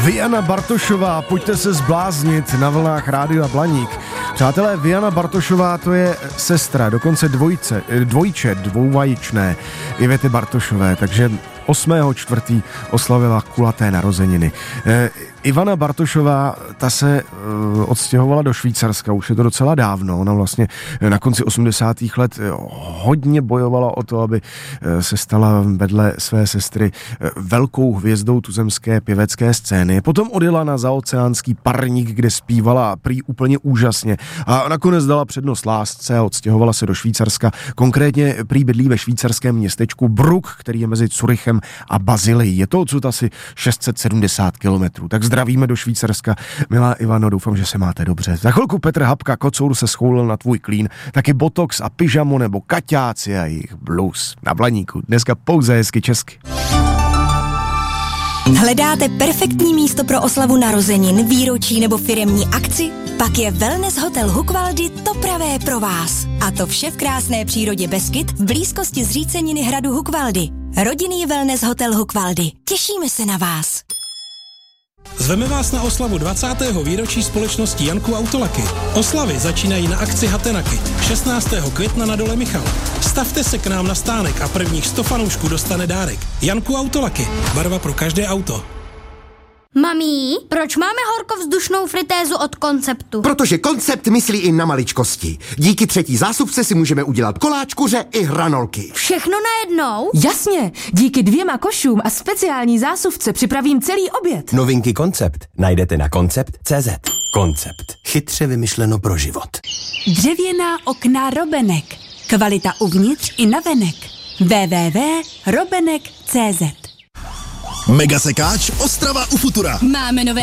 Viana Bartošová, pojďte se zbláznit na vlnách Rádia Blaník. Přátelé, Viana Bartošová, to je sestra, dokonce dvojvajíčné Ivety Bartošové, takže 8.4. oslavila kulaté narozeniny. Ivana Bartošová, ta se odstěhovala do Švýcarska, už je to docela dávno, ona vlastně na konci 80. let hodně bojovala o to, aby se stala vedle své sestry velkou hvězdou tuzemské pěvecké scény. Potom odjela na zaoceánský parník, kde zpívala prý úplně úžasně a nakonec dala přednost lásce a odstěhovala se do Švýcarska. Konkrétně prý bydlí ve švýcarském městečku Bruck, který je mezi Curychem a Bazileí. Je to odsud asi 670 kilometrů. Tak zdravíme do Švýcarska. Milá Ivano, doufám, že se máte dobře. Za chvilku Petr Hapka, Kocour se schoulil na tvůj klín, taky Botox a pyžamo nebo Kaťáci a jejich blues na Blaníku. Dneska pouze hezky česky. Hledáte perfektní místo pro oslavu narozenin, výročí nebo firemní akci? Pak je Wellness Hotel Hukvaldy to pravé pro vás. A to vše v krásné přírodě Beskyd v blízkosti zříceniny hradu Hukvaldy. Rodinný Wellness Hotel Hukvaldy. Těšíme se na vás. Zveme vás na oslavu 20. výročí společnosti Janku Autolaky. Oslavy začínají na akci Hatenaky 16. května na Dole Michal. Stavte se k nám na stánek a prvních 100 fanoušků dostane dárek. Janku Autolaky. Barva pro každé auto. Mami, proč máme horkovzdušnou fritézu od Konceptu? Protože Koncept myslí i na maličkosti. Díky třetí zásuvce si můžeme udělat koláč, kuře i hranolky. Všechno najednou? Jasně, díky 2 košům a speciální zásuvce připravím celý oběd. Novinky Koncept najdete na koncept.cz. Koncept. Chytře vymyšleno pro život. Dřevěná okna Robenek. Kvalita uvnitř i navenek. www.robenek.cz. Megasekáč Ostrava u Futura. Máme nové